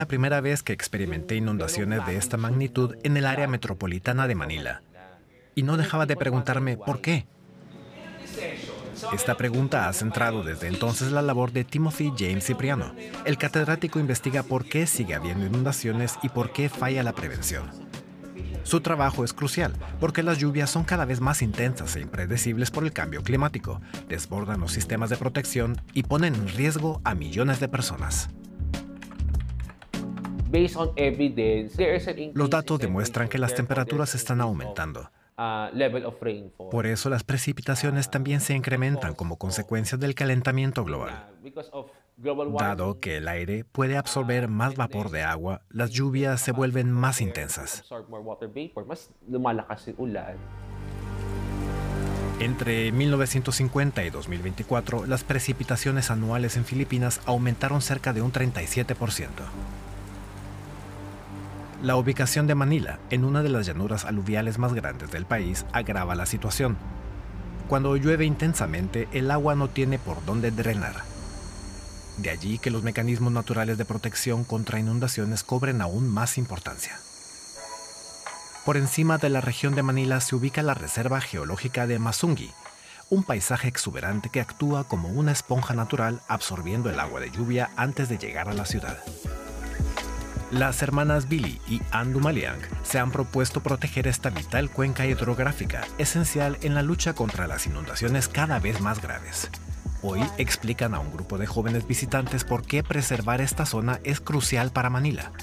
La primera vez que experimenté inundaciones de esta magnitud en el área metropolitana de Manila. Y no dejaba de preguntarme ¿por qué? Esta pregunta ha centrado desde entonces la labor de Timothy James Cipriano. El catedrático investiga por qué sigue habiendo inundaciones y por qué falla la prevención. Su trabajo es crucial porque las lluvias son cada vez más intensas e impredecibles por el cambio climático, desbordan los sistemas de protección y ponen en riesgo a millones de personas. Los datos demuestran que las temperaturas están aumentando. Por eso las precipitaciones también se incrementan como consecuencia del calentamiento global. Dado que el aire puede absorber más vapor de agua, las lluvias se vuelven más intensas. Entre 1950 y 2024, las precipitaciones anuales en Filipinas aumentaron cerca de un 37%. La ubicación de Manila, en una de las llanuras aluviales más grandes del país, agrava la situación. Cuando llueve intensamente, el agua no tiene por dónde drenar. De allí que los mecanismos naturales de protección contra inundaciones cobren aún más importancia. Por encima de la región de Manila se ubica la Reserva Geológica de Masungi, un paisaje exuberante que actúa como una esponja natural absorbiendo el agua de lluvia antes de llegar a la ciudad. Las hermanas Billy y Ann Dumaliang se han propuesto proteger esta vital cuenca hidrográfica, esencial en la lucha contra las inundaciones cada vez más graves. Hoy explican a un grupo de jóvenes visitantes por qué preservar esta zona es crucial para Manila.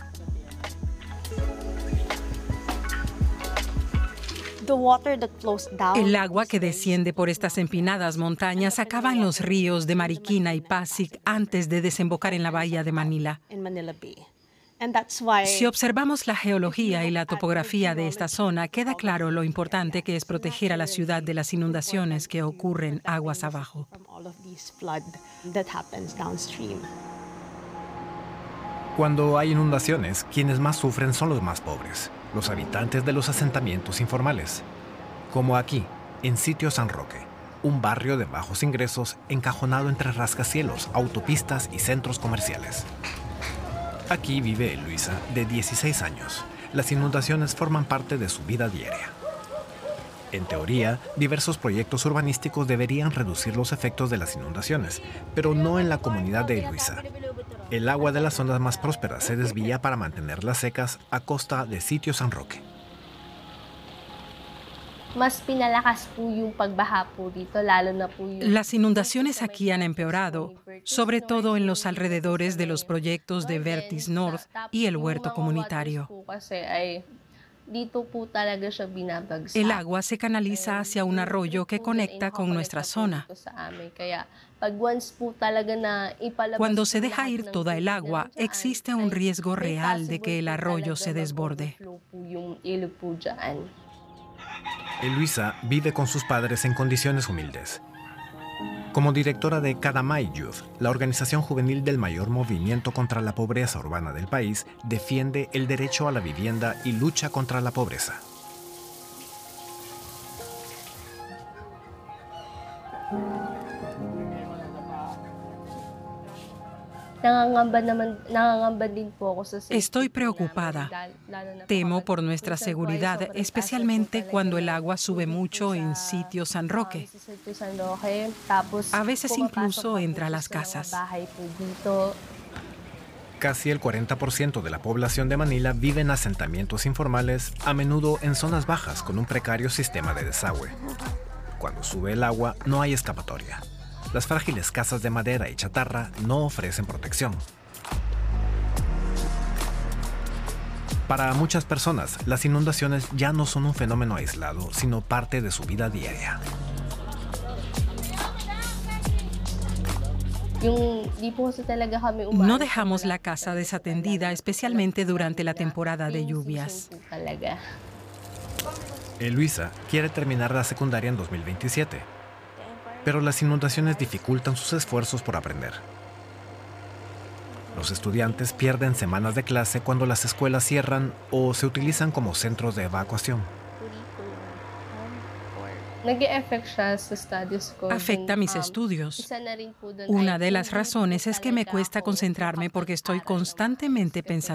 El agua que desciende por estas empinadas montañas acaba en los ríos de Marikina y Pasig antes de desembocar en la bahía de Manila. Si observamos la geología y la topografía de esta zona, queda claro lo importante que es proteger a la ciudad de las inundaciones que ocurren aguas abajo. Cuando hay inundaciones, quienes más sufren son los más pobres, los habitantes de los asentamientos informales. Como aquí, en Sitio San Roque, un barrio de bajos ingresos encajonado entre rascacielos, autopistas y centros comerciales. Aquí vive Luisa, de 16 años. Las inundaciones forman parte de su vida diaria. En teoría, diversos proyectos urbanísticos deberían reducir los efectos de las inundaciones, pero no en la comunidad de Luisa. El agua de las zonas más prósperas se desvía para mantenerlas secas a costa de Sitio San Roque. Las inundaciones aquí han empeorado, sobre todo en los alrededores de los proyectos de Vertis North y el huerto comunitario. El agua se canaliza hacia un arroyo que conecta con nuestra zona. Cuando se deja ir toda el agua, existe un riesgo real de que el arroyo se desborde. Luisa vive con sus padres en condiciones humildes. Como directora de Kadamay Youth, la organización juvenil del mayor movimiento contra la pobreza urbana del país, defiende el derecho a la vivienda y lucha contra la pobreza. Estoy preocupada. Temo por nuestra seguridad, especialmente cuando el agua sube mucho en Sitio San Roque. A veces incluso entra a las casas. Casi el 40% de la población de Manila vive en asentamientos informales, a menudo en zonas bajas con un precario sistema de desagüe. Cuando sube el agua, no hay escapatoria. Las frágiles casas de madera y chatarra no ofrecen protección. Para muchas personas, las inundaciones ya no son un fenómeno aislado, sino parte de su vida diaria. No dejamos la casa desatendida, especialmente durante la temporada de lluvias. Luisa quiere terminar la secundaria en 2027. Pero las inundaciones dificultan sus esfuerzos por aprender. Los estudiantes pierden semanas de clase cuando las escuelas cierran o se utilizan como centros de evacuación. Afecta mis estudios. Una de las razones es que me cuesta concentrarme porque estoy constantemente pensando